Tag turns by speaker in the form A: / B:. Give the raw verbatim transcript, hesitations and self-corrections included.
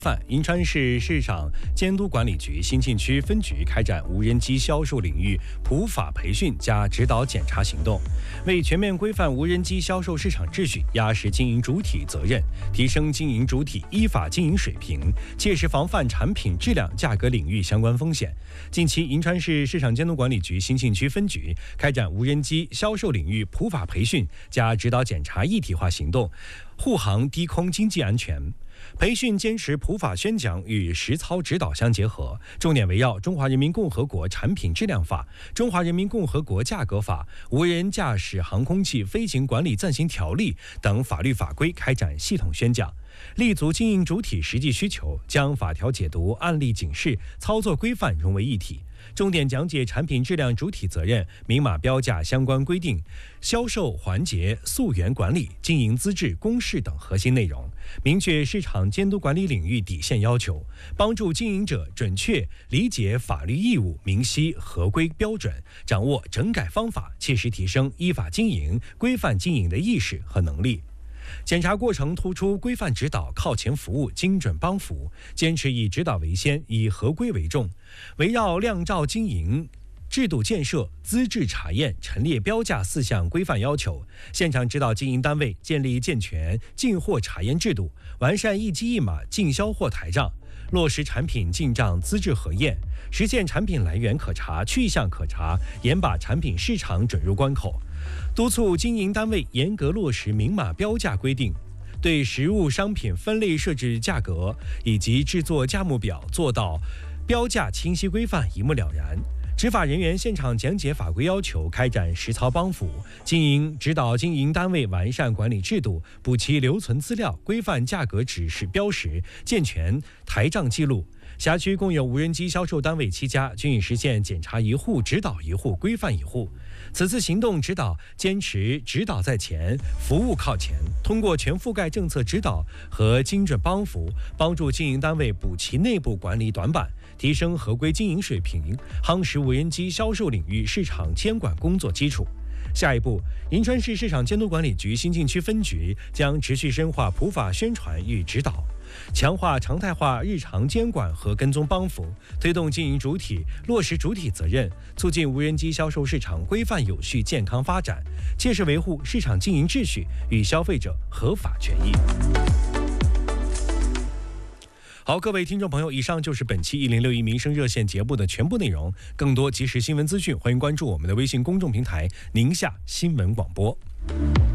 A: 范银川市市场监督管理局新沁区分局开展无人机销售领域普法培训加指导检查行动，为全面规范无人机销售市场秩序，压实经营主体责任，提升经营主体依法经营水平，切实防范产品质量、价格领域相关风险。近期，银川市市场监督管理局新沁区分局开展无人机销售领域普法培训加指导检查一体化行动，护航低空经济安全。培训坚持普法宣讲与实操指导相结合，重点围绕《中华人民共和国产品质量法》《中华人民共和国价格法》《无人驾驶航空器飞行管理暂行条例》等法律法规开展系统宣讲，立足经营主体实际需求，将法条解读、案例警示、操作规范融为一体。重点讲解产品质量主体责任、明码标价相关规定、销售环节溯源管理、经营资质公示等核心内容，明确市场监督管理领域底线要求，帮助经营者准确理解法律义务，明晰合规标准，掌握整改方法，切实提升依法经营、规范经营的意识和能力。检查过程突出规范指导、靠前服务、精准帮扶，坚持以指导为先、以合规为重，围绕亮照经营、制度建设、资质查验、陈列标价四项规范要求，现场指导经营单位建立健全进货查验制度，完善一机一码进销货台账，落实产品进账资质核验，实现产品来源可查、去向可查，严把产品市场准入关口。督促经营单位严格落实明码标价规定，对实物商品分类设置价格以及制作价目表做到标价清晰规范、一目了然。执法人员现场讲解法规要求，开展实操帮扶，经营指导经营单位完善管理制度，补齐留存资料，规范价格指示标识，健全台账记录。辖区共有无人机销售单位七家，均已实现检查一户、指导一户、规范一户。此次行动指导坚持指导在前，服务靠前，通过全覆盖政策指导和精准帮扶，帮助经营单位补齐内部管理短板，提升合规经营水平，夯实无人机销售领域市场监管工作基础。下一步，银川市市场监督管理局新沁区分局将持续深化普法宣传与指导，强化常态化日常监管和跟踪帮扶，推动经营主体落实主体责任，促进无人机销售市场规范有序健康发展，切实维护市场经营秩序与消费者合法权益。好，各位听众朋友，以上就是本期一零六一民生热线节目的全部内容。更多即时新闻资讯，欢迎关注我们的微信公众平台“宁夏新闻广播”。